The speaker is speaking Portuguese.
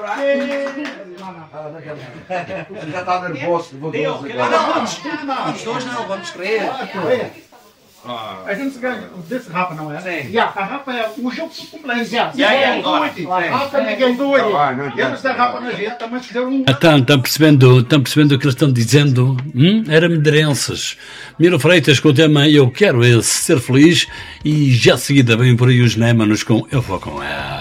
Já está nervoso. Não, os dois não, vamos crer. A gente ganha desse rapa, não é? Sim. A rapa é o jogo do complexo. A agora. ninguém doa. Eles da rapa na gente também fizeram um. Estão percebendo o que eles estão dizendo? Era Medeirenses. Miro Freitas com o tema Eu Quero Esse Ser Feliz, e já de seguida vem por aí os Némanos com Eu Vou Com Ela.